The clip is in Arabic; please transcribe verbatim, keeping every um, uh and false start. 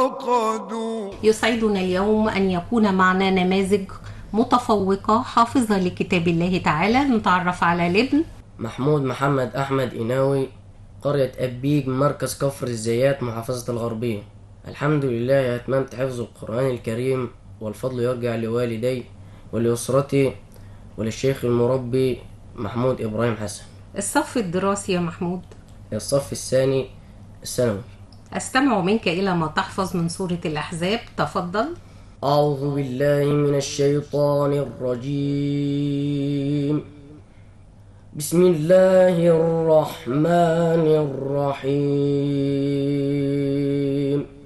فقدوا. يسعدنا اليوم أن يكون معنا نماذج متفوقة حافظة لكتاب الله تعالى. نتعرف على الابن محمود محمد أحمد إناوي، قرية أبيج، مركز كفر الزيات، محافظة الغربية. الحمد لله أتممت حفظ القرآن الكريم، والفضل يرجع لوالدي ولأسرتي وللشيخ المربي محمود إبراهيم حسن. الصف الدراسي يا محمود؟ الصف الثاني الثانوي. أستمع منك إلى ما تحفظ من سورة الأحزاب، تفضل. أعوذ بالله من الشيطان الرجيم. بسم الله الرحمن الرحيم.